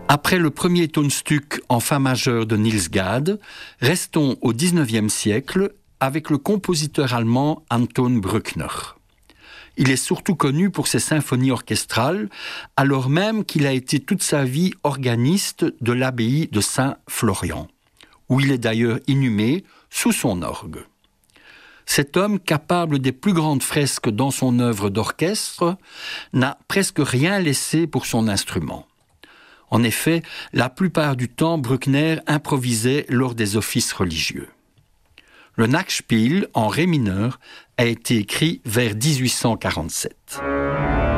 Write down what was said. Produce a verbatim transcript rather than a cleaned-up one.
Après le premier Tonstuck en fa majeur de Niels Gade, restons au dix-neuvième siècle avec le compositeur allemand Anton Bruckner. Il est surtout connu pour ses symphonies orchestrales, alors même qu'il a été toute sa vie organiste de l'abbaye de Saint-Florian, où il est d'ailleurs inhumé sous son orgue. Cet homme, capable des plus grandes fresques dans son œuvre d'orchestre, n'a presque rien laissé pour son instrument. En effet, la plupart du temps, Bruckner improvisait lors des offices religieux. Le Nachspiel, en ré mineur, a été écrit vers dix-huit cent quarante-sept.